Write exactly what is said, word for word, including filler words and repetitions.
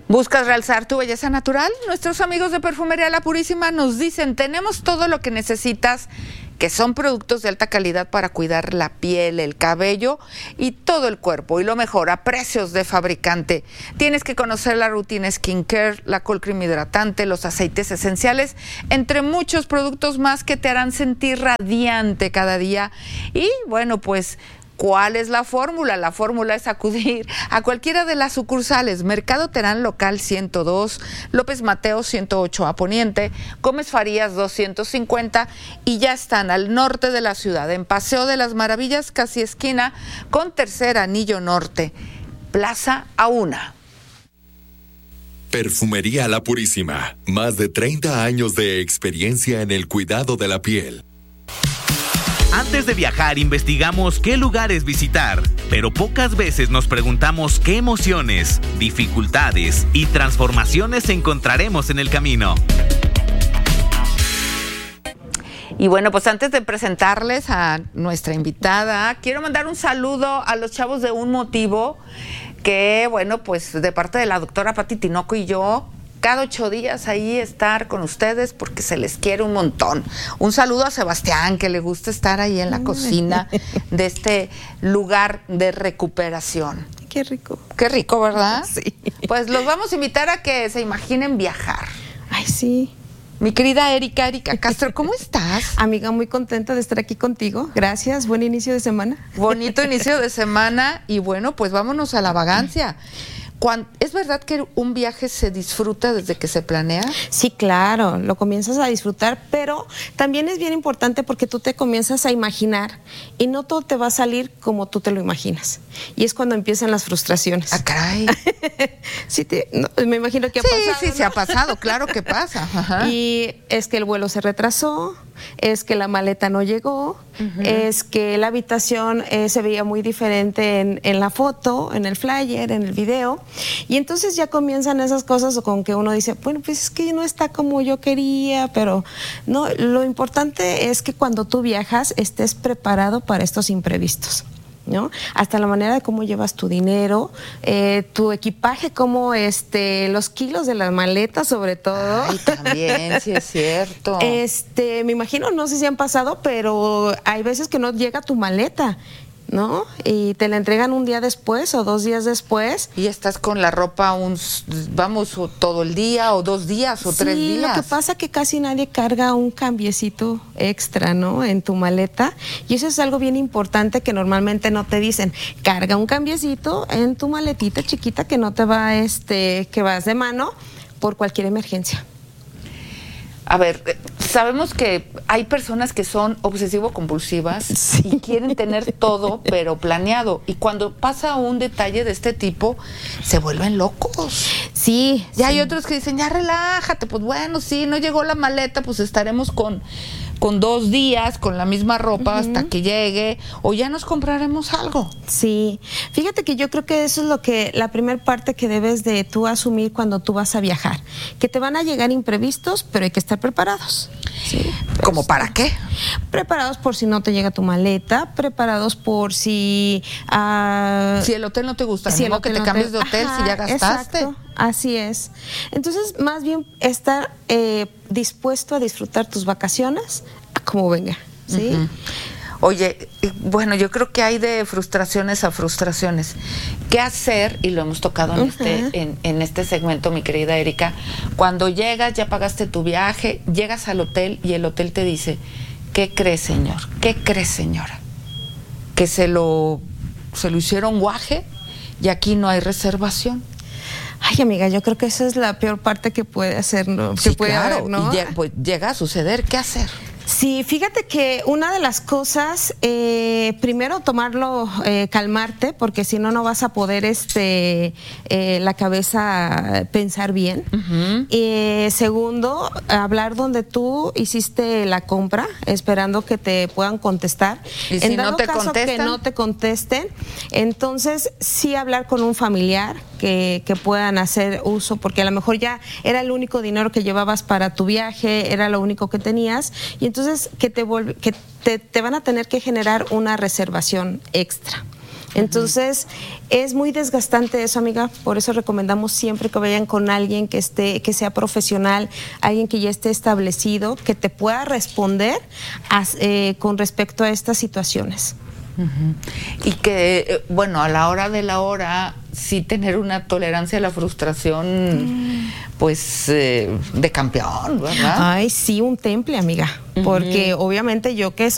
¿Buscas realzar tu belleza natural? Nuestros amigos de Perfumería La Purísima nos dicen, tenemos todo lo que necesitas, que son productos de alta calidad para cuidar la piel, el cabello y todo el cuerpo. Y lo mejor, a precios de fabricante. Tienes que conocer la rutina skincare, la cold cream hidratante, los aceites esenciales, entre muchos productos más que te harán sentir radiante cada día. Y bueno, pues, ¿cuál es la fórmula? La fórmula es acudir a cualquiera de las sucursales. Mercado Terán Local ciento dos, López Mateo ciento ocho a Poniente, Gómez Farías doscientos cincuenta y ya están al norte de la ciudad, en Paseo de las Maravillas, casi esquina con Tercer Anillo Norte, Plaza Auna. Perfumería La Purísima, más de treinta años de experiencia en el cuidado de la piel. Antes de viajar investigamos qué lugares visitar, pero pocas veces nos preguntamos qué emociones, dificultades y transformaciones encontraremos en el camino. Y bueno, pues antes de presentarles a nuestra invitada, quiero mandar un saludo a los chavos de Un Motivo, que bueno, pues de parte de la doctora Pati Tinoco y yo, cada ocho días ahí estar con ustedes porque se les quiere un montón. Un saludo a Sebastián, que le gusta estar ahí en la cocina de este lugar de recuperación. Qué rico. Qué rico, ¿verdad? Sí. Pues los vamos a invitar a que se imaginen viajar. Ay, sí. Mi querida Erika, Erika Castro, ¿cómo estás? Amiga, muy contenta de estar aquí contigo. Gracias, buen inicio de semana. Bonito inicio de semana y bueno, pues vámonos a la vagancia. ¿Es verdad que un viaje se disfruta desde que se planea? Sí, claro, lo comienzas a disfrutar, pero también es bien importante porque tú te comienzas a imaginar y no todo te va a salir como tú te lo imaginas. Y es cuando empiezan las frustraciones. ¡Ah, caray! Sí, te, no, me imagino que ha sí, pasado. Sí, sí, ¿no? se ha pasado, claro que pasa. Ajá. Y es que el vuelo se retrasó, es que la maleta no llegó, uh-huh. es que la habitación eh, se veía muy diferente en, en la foto, en el flyer, en el video, y entonces ya comienzan esas cosas con que uno dice, bueno, pues es que no está como yo quería, pero no, lo importante es que cuando tú viajas estés preparado para estos imprevistos, ¿no? Hasta la manera de cómo llevas tu dinero, eh, tu equipaje, como este, los kilos de las maletas, sobre todo. Ay, también, sí es cierto. Este, me imagino, no sé si han pasado, pero hay veces que no llega tu maleta, ¿no? Y te la entregan un día después o dos días después. Y estás con la ropa, un, vamos, todo el día o dos días o sí, tres días. Lo que pasa es que casi nadie carga un cambiecito extra, ¿no? En tu maleta. Y eso es algo bien importante que normalmente no te dicen. Carga un cambiecito en tu maletita chiquita que no te va, este, que vas de mano por cualquier emergencia. A ver, sabemos que hay personas que son obsesivo-compulsivas sí. y quieren tener todo, pero planeado. Y cuando pasa un detalle de este tipo, se vuelven locos. Sí. Ya sí. hay otros que dicen, ya relájate, pues bueno, sí, no llegó la maleta, pues estaremos con, con dos días, con la misma ropa uh-huh. hasta que llegue, o ya nos compraremos algo. Sí. Fíjate que yo creo que eso es lo que, la primera parte que debes de tú asumir cuando tú vas a viajar. Que te van a llegar imprevistos, pero hay que estar preparados. Sí, pues, ¿cómo para qué? Preparados por si no te llega tu maleta, preparados por si... Uh, si el hotel no te gusta, si no que te cambies te... de hotel. Ajá, si ya gastaste. Exacto, así es. Entonces, más bien estar eh, dispuesto a disfrutar tus vacaciones a como venga, ¿sí? Uh-huh. Oye, bueno, yo creo que hay de frustraciones a frustraciones. ¿Qué hacer? Y lo hemos tocado en, uh-huh. este, en, en este segmento, mi querida Erika. Cuando llegas, ya pagaste tu viaje, llegas al hotel y el hotel te dice, ¿qué crees, señor? ¿Qué crees, señora? Que se lo, se lo hicieron guaje y aquí no hay reservación. Ay, amiga, yo creo que esa es la peor parte que puede hacer, ¿no? Sí, que puede claro, haber, ¿no? Y llega, pues, llega a suceder, ¿qué hacer? Sí, fíjate que una de las cosas, eh, primero tomarlo, eh, calmarte, porque si no, no vas a poder este, eh, la cabeza pensar bien. Uh-huh. Eh, segundo, hablar donde tú hiciste la compra, esperando que te puedan contestar. ¿Y si en dado no te caso contestan? que no te contesten, entonces sí hablar con un familiar que, que puedan hacer uso, porque a lo mejor ya era el único dinero que llevabas para tu viaje, era lo único que tenías, y entonces Entonces, que, te, volv- que te, te van a tener que generar una reservación extra. Entonces, uh-huh. es muy desgastante eso, amiga, por eso recomendamos siempre que vayan con alguien que esté, que sea profesional, alguien que ya esté establecido, que te pueda responder a, eh, con respecto a estas situaciones. Uh-huh. Y que, bueno, a la hora de la hora, sí tener una tolerancia a la frustración, mm. pues, eh, de campeón, ¿verdad? Ay, sí, un temple, amiga. Uh-huh. Porque obviamente yo que